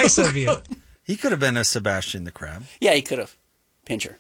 Nice of you. He could have been a Sebastian the Crab. Yeah, he could have. Pincher.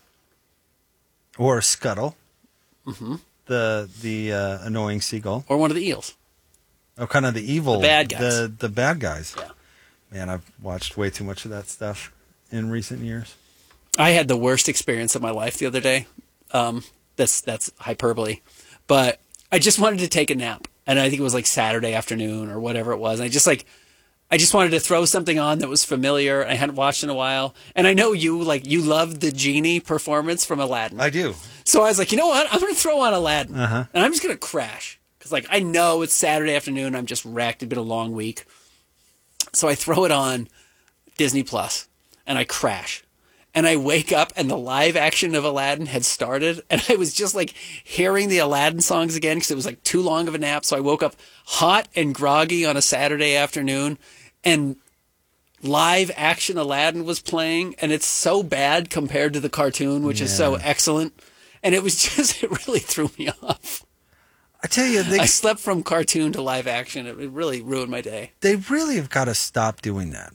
Or Scuttle. Mm-hmm. The annoying seagull. Or one of the eels. Oh, kind of the evil. The bad guys. The bad guys. Yeah. Man, I've watched way too much of that stuff in recent years. I had the worst experience of my life the other day. That's hyperbole. But I just wanted to take a nap. And I think it was like Saturday afternoon or whatever it was. And I just wanted to throw something on that was familiar. I hadn't watched in a while. And I know you loved the genie performance from Aladdin. I do. So I was like, you know what? I'm going to throw on Aladdin. Uh-huh. And I'm just going to crash. Because I know it's Saturday afternoon. I'm just wrecked. It's been a long week. So I throw it on Disney Plus and I crash. And I wake up and the live action of Aladdin had started. And I was just hearing the Aladdin songs again because it was too long of a nap. So I woke up hot and groggy on a Saturday afternoon and live action Aladdin was playing. And it's so bad compared to the cartoon, which is so excellent. And it was it really threw me off. I tell you, I slept from cartoon to live action. It really ruined my day. They really have got to stop doing that.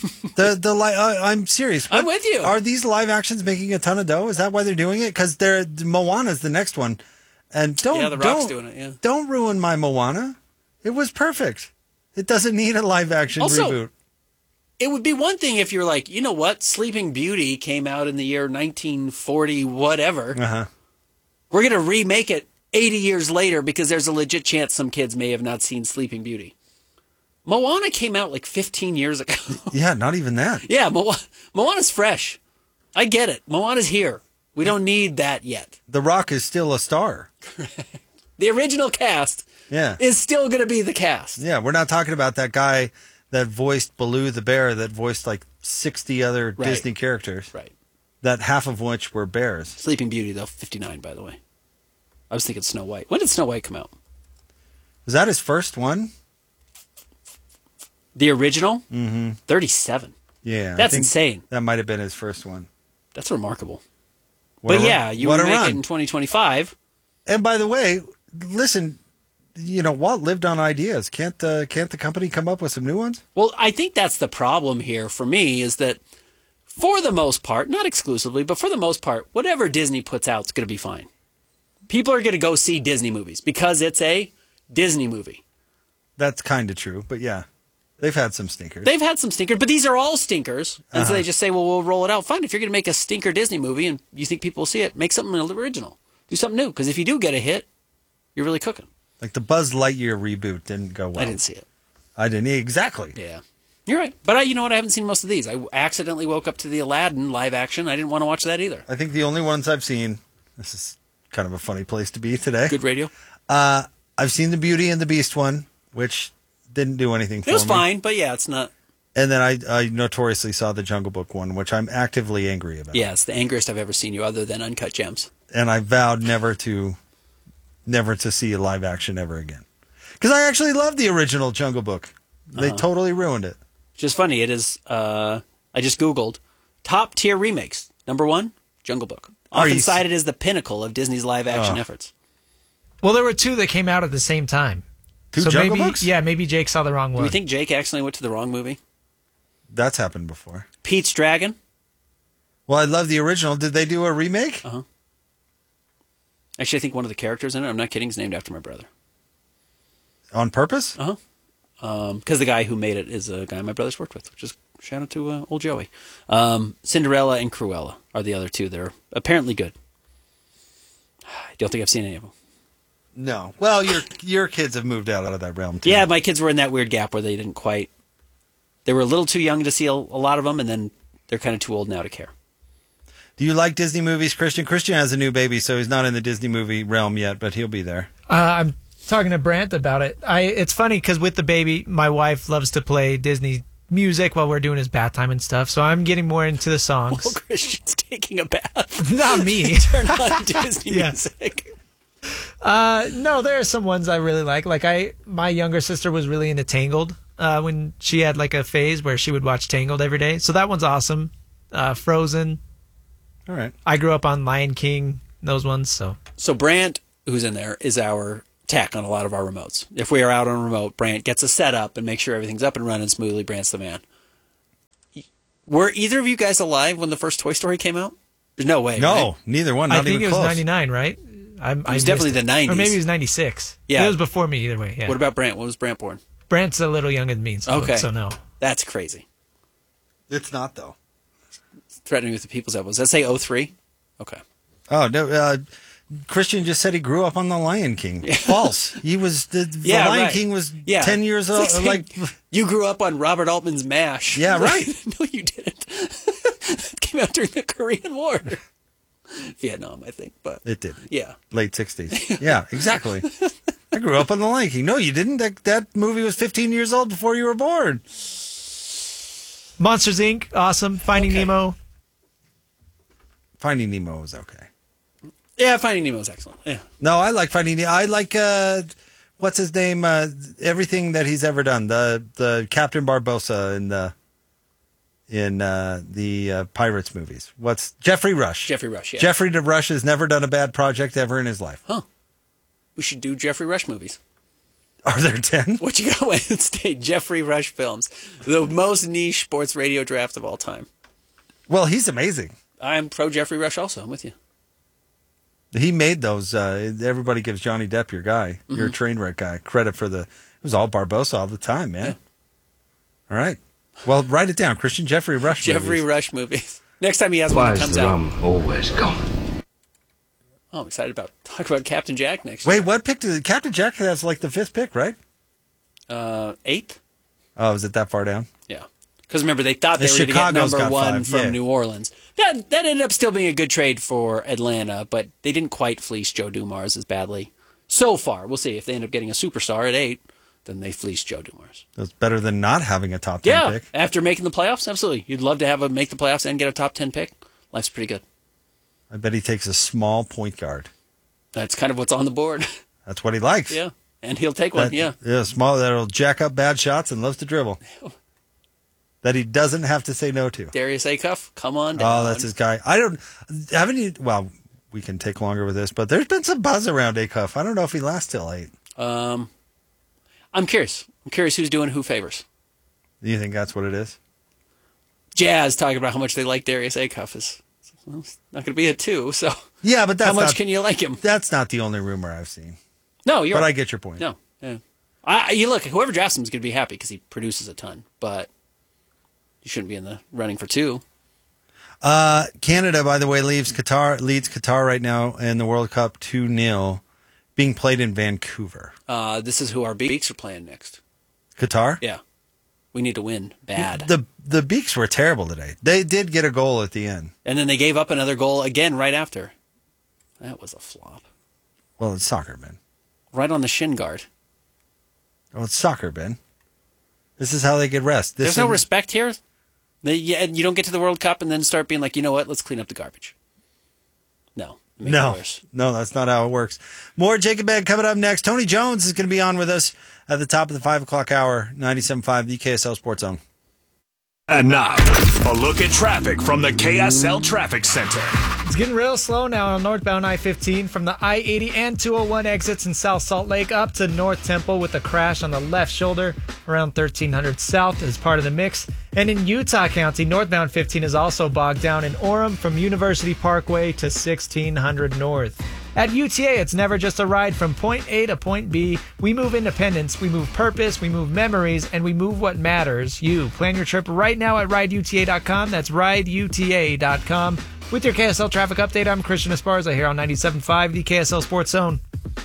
I'm serious. I'm with you. Are these live actions making a ton of dough? Is that why they're doing it? Because Moana's the next one, and The Rock's doing it. Yeah. Don't ruin my Moana. It was perfect. It doesn't need a live action reboot. It would be one thing if you're you know what? Sleeping Beauty came out in the year 1940, whatever. Uh-huh. We're going to remake it 80 years later because there's a legit chance some kids may have not seen Sleeping Beauty. Moana came out 15 years ago. Yeah, not even that. Yeah, Moana's fresh. I get it. Moana's here. We don't need that yet. The Rock is still a star. The original cast is still going to be the cast. Yeah, we're not talking about that guy that voiced Baloo the bear that voiced 60 other Disney characters. Right. That half of which were bears. Sleeping Beauty, though, 59, by the way. I was thinking Snow White. When did Snow White come out? Was that his first one? The original? Mm-hmm. 37. Yeah. That's insane. That might have been his first one. That's remarkable. You remake it in 2025. And by the way, listen, Walt lived on ideas. Can't the company come up with some new ones? Well, I think that's the problem here for me is that for the most part, not exclusively, but for the most part, whatever Disney puts out is going to be fine. People are going to go see Disney movies because it's a Disney movie. That's kind of true, but yeah. They've had some stinkers. But these are all stinkers. And so they just say, well, we'll roll it out. Fine, if you're going to make a stinker Disney movie and you think people will see it, make something original. Do something new. Because if you do get a hit, you're really cooking. Like the Buzz Lightyear reboot didn't go well. I didn't see it. I didn't. Exactly. Yeah. You're right. But you know what? I haven't seen most of these. I accidentally woke up to the Aladdin live action. I didn't want to watch that either. I think the only ones I've seen, this is kind of a funny place to be today. Good radio. I've seen the Beauty and the Beast one, which didn't do anything for me. It was fine, but yeah, it's not. And then I notoriously saw the Jungle Book one, which I'm actively angry about. Yeah, it's the angriest I've ever seen you other than Uncut Gems. And I vowed never to see a live action ever again. Because I actually loved the original Jungle Book. They totally ruined it. Just funny, it is, I just Googled, top tier remakes. Number 1, Jungle Book. Often cited as the pinnacle of Disney's live action efforts. Well, there were two that came out at the same time. Two Jungle Books? Yeah, maybe Jake saw the wrong one. Do we think Jake accidentally went to the wrong movie? That's happened before. Pete's Dragon? Well, I love the original. Did they do a remake? Uh-huh. Actually, I think one of the characters in it, I'm not kidding, is named after my brother. On purpose? Uh-huh. Because the guy who made it is a guy my brother's worked with, which is shout out to old Joey. Cinderella and Cruella are the other two that are apparently good. I don't think I've seen any of them. No. Well, your kids have moved out of that realm, too. Yeah, my kids were in that weird gap where they didn't quite... They were a little too young to see a lot of them, and then they're kind of too old now to care. Do you like Disney movies, Christian? Christian has a new baby, so he's not in the Disney movie realm yet, but he'll be there. I'm talking to Brant about it. It's funny because with the baby, my wife loves to play Disney music while we're doing his bath time and stuff, so I'm getting more into the songs. Well, Christian's taking a bath. Not me. Turn on Disney music. No, there are some ones I really like. My younger sister was really into Tangled when she had a phase where she would watch Tangled every day. So that one's awesome. Frozen. All right. I grew up on Lion King, those ones. So Brant, who's in there, is our tech on a lot of our remotes. If we are out on a remote, Brant gets us set up and makes sure everything's up and running smoothly. Brant's the man. Were either of you guys alive when the first Toy Story came out? There's no way. No, right? neither one. I Not think even it was close. 99, right? It was definitely the 90s. Or maybe it was 96. Yeah. It was before me either way. Yeah. What about Brant? When was Brant born? Brant's a little younger than me, so, Okay. so no. That's crazy. It's not, though. Threatening with the people's elbows. Does that say 03? Okay. Oh, no. Christian just said he grew up on The Lion King. False. He was the Lion right. King was Yeah. 10 years old. Like, You grew up on Robert Altman's MASH. Yeah, right. No, you didn't. It came out during the Korean War. Vietnam, I think. But it did. yeah. Late 60s. Yeah, exactly. I grew up on The Lion King. No, you didn't. That movie was 15 years old before you were born. Monsters, Inc., awesome. Finding Okay. Nemo. Finding Nemo was okay. Yeah, Finding Nemo is excellent. Yeah. No, I like Finding Nemo. I like, what's his name? Everything that he's ever done. The Captain Barbossa in the Pirates movies. What's Jeffrey Rush? Jeffrey Rush, yeah. Jeffrey Rush has never done a bad project ever in his life. Huh. We should do Jeffrey Rush movies. Are there 10? What you got Wednesday? Jeffrey Rush films. The most niche sports radio draft of all time. Well, he's amazing. I'm pro Jeffrey Rush also. I'm with you. He made those. Everybody gives Johnny Depp, your guy, Mm-hmm. your train wreck guy, credit for the. It was all Barbossa all the time, man. Yeah. All right. Well, write it down. Christian Jeffrey Rush. Jeffrey movies. Rush movies. Next time he has one Why that is comes the out. rum always gone? Oh, I'm excited about talk about Captain Jack next Wait, year. what pick did Captain Jack has like the 5th pick, right? 8th? Oh, is it that far down? Yeah. Because remember, they thought they The were going to get Chicago's number got 1 5, from yeah. New Orleans. That ended up still being a good trade for Atlanta, but they didn't quite fleece Joe Dumars as badly. So far, we'll see. If they end up getting a superstar at 8, then they fleece Joe Dumars. That's better than not having a top 10 Yeah, pick. after making the playoffs, absolutely. You'd love to have him make the playoffs and get a top 10 pick. Life's pretty good. I bet he takes a small point guard. That's kind of what's on the board. That's what he likes. Yeah, and he'll take one, yeah. Yeah, small that'll jack up bad shots and loves to dribble. That he doesn't have to say no to. Darius Acuff, come on down. Oh, that's his guy. Haven't you? Well, we can take longer with this, but there's been some buzz around Acuff. I don't know if he lasts till 8. I'm curious. I'm curious who's doing who favors. Do you think that's what it is? Jazz talking about how much they like Darius Acuff is. Well, it's not going to be a 2, so Yeah, but that's how much not, can you like him? That's not the only rumor I've seen. No, you're But right. I get your point. No, yeah. You look, whoever drafts him is going to be happy because he produces a ton, but you shouldn't be in the running for 2. Canada, by the way, leads Qatar right now in the World Cup 2-0, being played in Vancouver. This is who our Beaks are playing next. Qatar? Yeah. We need to win bad. The Beaks were terrible today. They did get a goal at the end. And then they gave up another goal again right after. That was a flop. Well, it's soccer, Ben. Right on the shin guard. Oh, it's soccer, Ben. This is how they get rest. There's no respect here. You don't get to the World Cup and then start being like, you know what, let's clean up the garbage. No. Make it worse. No, that's not how it works. More Jacob Bed coming up next. Tony Jones is going to be on with us at the top of the 5 o'clock hour, 97.5, the KSL Sports Zone. And now, a look at traffic from the KSL Traffic Center. It's getting real slow now on northbound I-15 from the I-80 and 201 exits in South Salt Lake up to North Temple with a crash on the left shoulder around 1300 South as part of the mix. And in Utah County, northbound 15 is also bogged down in Orem from University Parkway to 1600 North. At UTA, it's never just a ride from point A to point B. We move independence, we move purpose, we move memories, and we move what matters, you. Plan your trip right now at rideuta.com. That's rideuta.com. With your KSL traffic update, I'm Christian Esparza here on 97.5, the KSL Sports Zone.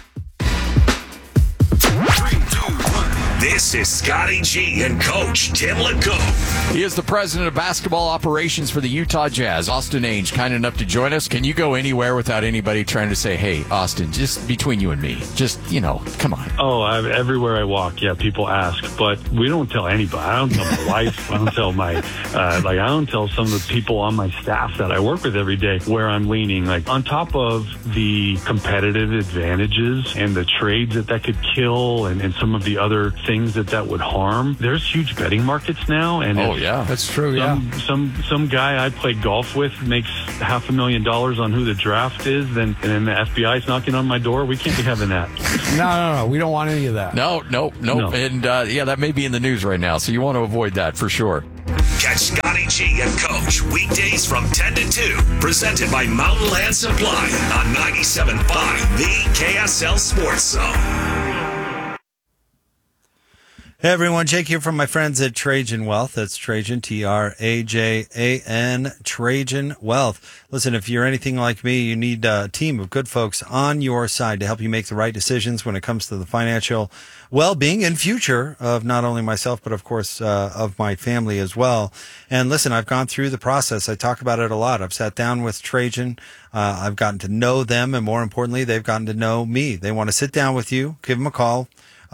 This is Scotty G and Coach Tim LeCoq. He is the president of basketball operations for the Utah Jazz. Austin Ainge, kind enough to join us. Can you go anywhere without anybody trying to say, hey, Austin, just between you and me, just, come on. Oh, everywhere I walk, yeah, people ask, but we don't tell anybody. I don't tell my wife. I don't tell I don't tell some of the people on my staff that I work with every day where I'm leaning. Like, on top of the competitive advantages and the trades that could kill and some of the other things that would harm, there's huge betting markets now. And Oh, yeah, that's true, some guy I play golf with makes $500,000 on who the draft is, and then the FBI's knocking on my door. We can't be having that. No. We don't want any of that. No. No. And, that may be in the news right now, so you want to avoid that for sure. Catch Scotty G and Coach weekdays from 10 to 2. Presented by Mountain Land Supply on 97.5, the KSL Sports Zone. Hey everyone, Jake here from my friends at Trajan Wealth. That's Trajan, Trajan, Trajan Wealth. Listen, if you're anything like me, you need a team of good folks on your side to help you make the right decisions when it comes to the financial well-being and future of not only myself, but of course, of my family as well. And listen, I've gone through the process. I talk about it a lot. I've sat down with Trajan. I've gotten to know them, and more importantly, they've gotten to know me. They want to sit down with you, give them a call.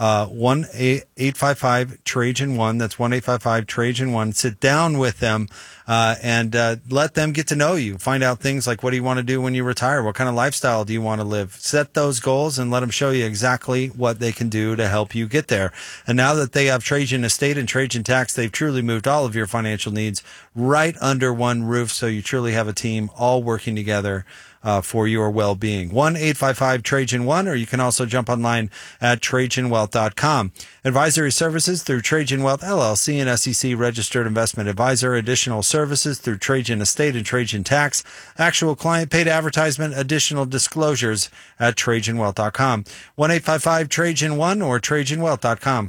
1-855-TRAJAN-1. That's 1-855-TRAJAN-1. Sit down with them and let them get to know you. Find out things like, what do you want to do when you retire? What kind of lifestyle do you want to live? Set those goals and let them show you exactly what they can do to help you get there. And now that they have Trajan Estate and Trajan Tax, they've truly moved all of your financial needs right under one roof. So you truly have a team all working together for your well-being. 1-855-TRAJAN-1, or you can also jump online at TrajanWealth.com. Advisory services through Trajan Wealth LLC, an SEC registered investment advisor. Additional services through Trajan Estate and Trajan Tax. Actual client paid advertisement. Additional disclosures at TrajanWealth.com. 1-855-TRAJAN-1 or TrajanWealth.com.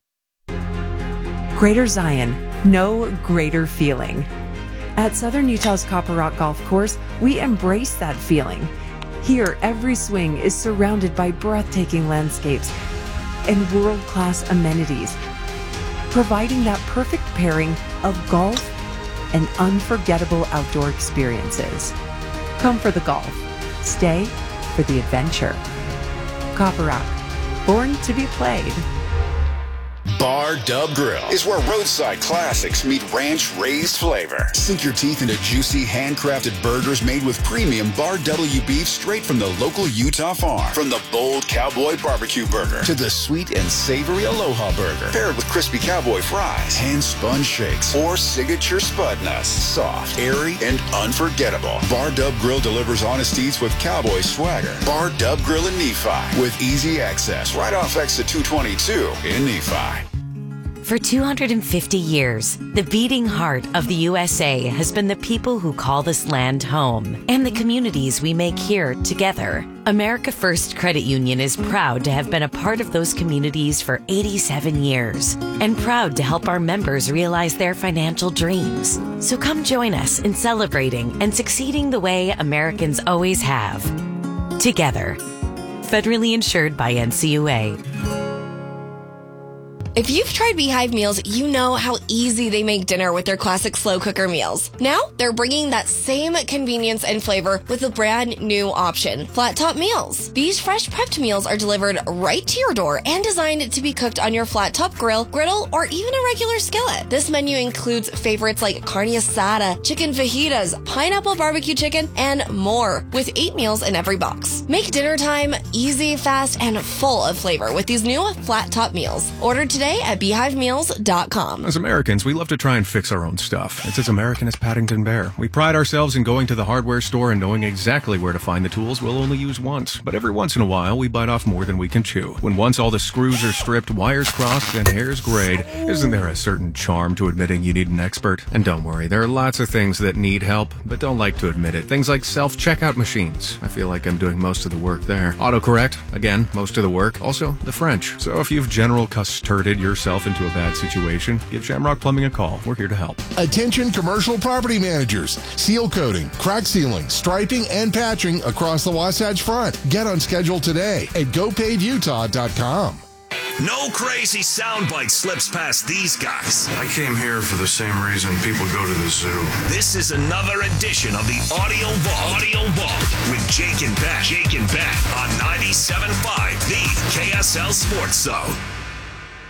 Greater Zion, no greater feeling. At Southern Utah's Copper Rock Golf Course, we embrace that feeling. Here, every swing is surrounded by breathtaking landscapes and world-class amenities, providing that perfect pairing of golf and unforgettable outdoor experiences. Come for the golf. Stay for the adventure. Copper Rock, born to be played. Bar Dub Grill is where roadside classics meet ranch-raised flavor. Sink your teeth into juicy, handcrafted burgers made with premium Bar W beef straight from the local Utah farm. From the bold cowboy barbecue burger to the sweet and savory Aloha burger, paired with crispy cowboy fries, hand-spun shakes, or signature spud nuts. Soft, airy, and unforgettable. Bar Dub Grill delivers honest eats with cowboy swagger. Bar Dub Grill in Nephi with easy access right off exit 222 in Nephi. For 250 years, the beating heart of the USA has been the people who call this land home and the communities we make here together. America First Credit Union is proud to have been a part of those communities for 87 years and proud to help our members realize their financial dreams. So come join us in celebrating and succeeding the way Americans always have. Together. Federally insured by NCUA. If you've tried Beehive meals, you know how easy they make dinner with their classic slow cooker meals. Now, they're bringing that same convenience and flavor with a brand new option, flat top meals. These fresh prepped meals are delivered right to your door and designed to be cooked on your flat top grill, griddle, or even a regular skillet. This menu includes favorites like carne asada, chicken fajitas, pineapple barbecue chicken, and more, with 8 meals in every box. Make dinner time easy, fast, and full of flavor with these new flat top meals. Order today at beehivemeals.com. As Americans, we love to try and fix our own stuff. It's as American as Paddington Bear. We pride ourselves in going to the hardware store and knowing exactly where to find the tools we'll only use once. But every once in a while, we bite off more than we can chew. When once all the screws are stripped, wires crossed, and hairs grayed, isn't there a certain charm to admitting you need an expert? And don't worry, there are lots of things that need help, but don't like to admit it. Things like self-checkout machines. I feel like I'm doing most of the work there. Autocorrect, again, most of the work. Also, the French. So if you've general custarded yourself into a bad situation, give Shamrock Plumbing a call. We're here to help. Attention commercial property managers. Seal coating, crack sealing, striping, and patching across the Wasatch Front. Get on schedule today at GoPaveUtah.com. No crazy soundbite slips past these guys. I came here for the same reason people go to the zoo. This is another edition of the Audio Vault with Jake and Ben. On 97.5, the KSL Sports Zone.